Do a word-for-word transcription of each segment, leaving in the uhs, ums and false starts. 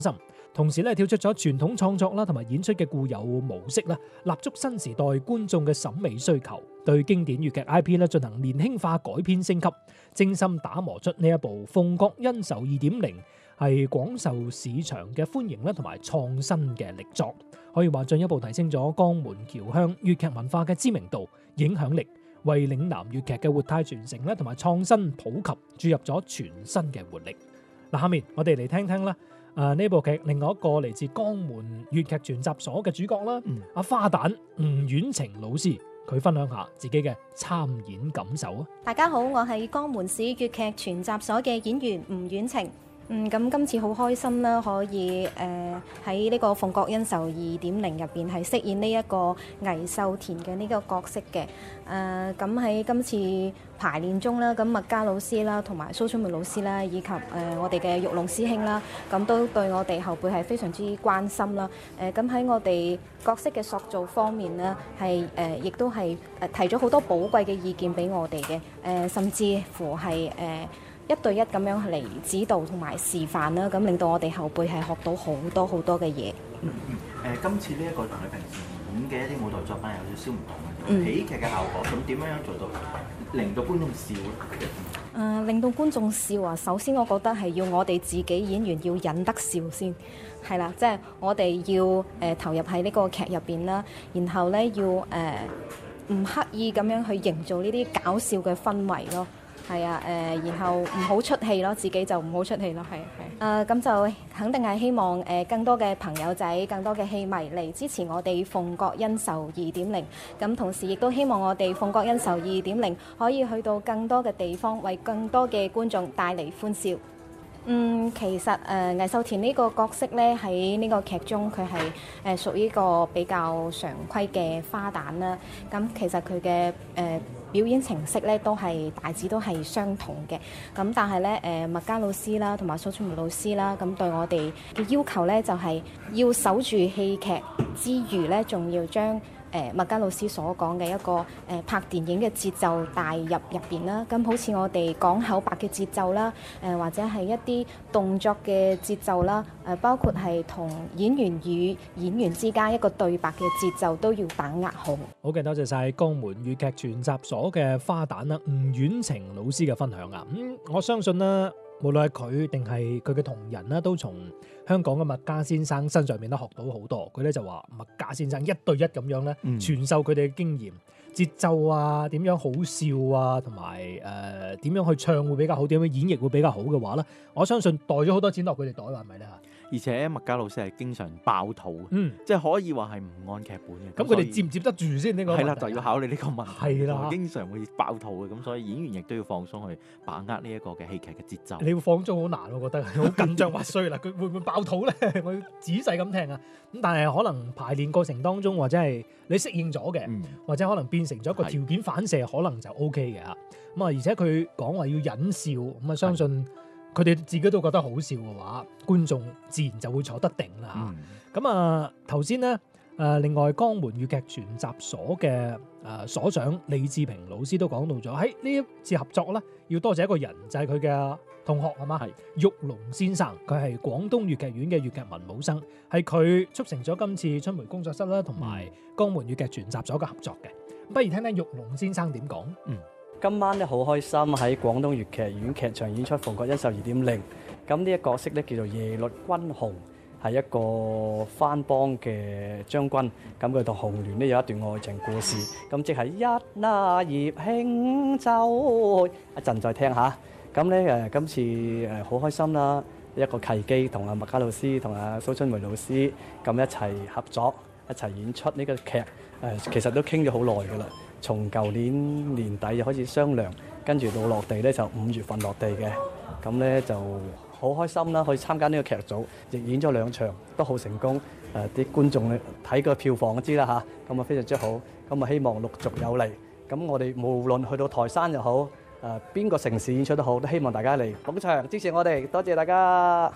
心。同時咧跳出咗傳統創作啦同埋演出嘅固有模式啦，立足新時代觀眾嘅審美需求，對經典粵劇 I P 咧進行年輕化改編升級，精心打磨出呢一部《鳳閣恩仇二點零》，係廣受市場嘅歡迎啦同埋創新嘅力作，可以話進一步提升咗江門僑鄉粵劇文化嘅知名度、影響力，為嶺南粵劇嘅活態傳承啦同埋創新普及注入咗全新嘅活力。嗱，下面我哋嚟聽聽啦。誒呢部劇另外一個嚟自江門粵劇全集所嘅主角啦，阿、嗯、花旦吳婉晴老師，佢分享下自己嘅參演感受啊！ 大家好，我係江門市粵劇全集所嘅演員吳婉晴。嗯，咁今次好開心啦，可以誒喺呢個《鳳閣恩仇二點零》入邊係飾演呢一個魏秀田嘅呢個角色嘅。誒咁喺今次排練中啦，咁麥嘉老師啦，同埋蘇春梅老師啦，以及誒、呃、我哋嘅玉龍師兄啦，咁都對我哋後輩係非常之關心啦。誒咁喺我哋角色嘅塑造方面呢，係誒亦都係誒提咗好多寶貴嘅意見俾我哋嘅。誒、呃、甚至乎係誒。呃一對一咁樣嚟指導同埋示範啦，咁令到我哋後輩係學到好多好多嘅嘢。 嗯嗯。誒，今次呢一個同你平時演嘅一啲舞台作品有少少唔同嘅，嗯、喜劇嘅效果，咁點樣樣做到令到觀眾笑咧？誒、 呃，令到觀眾笑啊！首先我覺得係要我哋自己演員要忍得笑先，係啦，即係我哋要誒、呃、投入喺呢個劇入邊啦，然後咧要誒唔、呃、刻意咁樣去營造呢啲搞笑嘅氛圍咯。係啊，誒、呃，然後唔好出戲咯，自己就唔好出戲咯，係係。誒，咁、呃、就肯定係希望誒、呃、更多嘅朋友仔、更多嘅戲迷嚟支持我哋《鳳閣恩仇二點零》。咁同時亦都希望我哋《鳳閣恩仇二點零》可以去到更多嘅地方，為更多嘅觀眾帶嚟歡笑。嗯，其實誒、呃、魏秀田呢個角色咧，喺呢個劇中佢係誒屬於一個比較常規嘅花旦啦。咁其實佢嘅誒表演程式咧都係大致都係相同嘅。咁但係咧誒麥嘉老師啦，同埋蘇春梅老師啦，咁對我哋嘅要求咧就係、是、要守住戲劇之餘咧，仲要將誒麥嘉老師所講嘅一個誒、呃、拍電影嘅節奏帶入入邊啦，咁好似我哋講口白嘅節奏啦，誒、呃、或者係一啲動作嘅節奏啦，誒、呃、包括係同演員與演員之間一個對白嘅節奏都要把握好。 好嘅，多謝晒江門粵劇全集所嘅花旦啦，吳婉晴老師嘅分享啊。咁、嗯、我相信啦，無論係佢定係佢嘅同仁啦，都從香港嘅麥嘉先生身上面都學到好多。佢咧就話麥嘉先生一對一咁樣咧，傳授佢哋嘅經驗、節奏啊，點樣好笑啊，同埋誒點樣去唱會比較好，點樣演繹會比較好嘅話咧，我相信袋咗好多錢落佢哋袋，係咪咧嚇？ 而且麥嘉老師係經常爆肚，嗯，即係可以話係唔按劇本嘅。 咁佢哋接唔接得住先呢個？係啦，就要考慮呢個問題。 係啦， 經常會爆肚嘅，咁所以演員亦都要放鬆去把握呢一個嘅戲劇嘅節奏。 你要放鬆好難，我覺得好緊張核衰啦。佢會唔會爆肚咧？我要仔細咁聽啊。咁但係可能排練過程當中，或者係你適應咗嘅，嗯、或者可能變成咗一個條件反射，可能就 O K 嘅嚇。咁啊，而且佢講話要忍笑，咁啊相信。佢哋自己都覺得好笑嘅話，觀眾自然就會坐得定啦。咁、嗯、啊，頭先咧誒，另外江門粵劇全集所嘅誒、呃、所長李志平老師都講到咗，喺呢一次合作咧，要多謝一個人，就係佢嘅同學係嘛，係玉龍先生，佢係廣東粵劇院嘅粵劇文武生，係佢促成咗今次春梅工作室啦，同埋江門粵劇全集所嘅合作嘅。不如聽聽玉龍先生點講。嗯。 今晚咧好開心喺廣東粵劇院劇場演出《鳳閣恩仇二點零》，咁呢一個角色咧叫做耶律君雄，係一個番邦嘅將軍，咁佢同紅鸞咧有一段愛情故事，咁即係一那葉輕舟，一陣再聽下。咁咧誒今次誒好開心啦，一個契機同阿麥嘉老師同阿蘇春梅老師咁一齊合作，一齊演出呢個劇，誒其實都傾咗好耐噶啦。從舊年年底就開始商量，跟住到落地咧就五月份落地嘅，咁咧就好開心啦！可以參加呢個劇組，亦演咗兩場，都好成功。誒、呃、啲觀眾咧睇個票房就知啦嚇，咁啊非常之好。咁啊希望陸續有嚟。咁我哋無論去到台山又好，誒、呃、邊個城市演出都好，都希望大家嚟捧場支持我哋。多謝大家。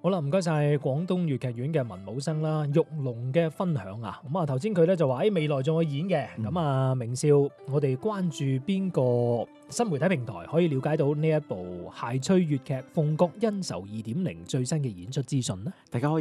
好啦，唔該晒廣東粵劇院嘅文武生啦，玉龍嘅分享啊。咁啊，頭先佢咧就話喺未來仲會演嘅。咁、嗯、啊，明少，我哋關注邊個新媒體平台可以了解到呢一部諧趣粵劇《鳳閣恩仇二點零》最新嘅演出資訊呢？ 大家可以